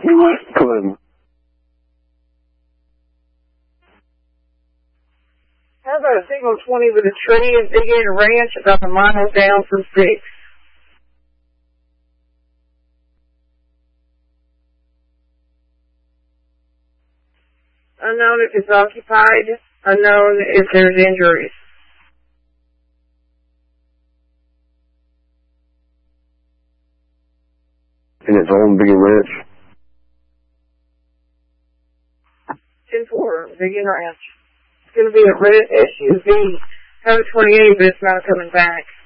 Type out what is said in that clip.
West Clinton. How about a single 20 with a tree and Big 8 Ranch about a mile down from 6? Unknown if it's occupied. Unknown if there's injuries. And it's on Big 8 Ranch. 10-4, Big 8 Ranch. It's going to be a red SUV. Have a 28, but it's not coming back.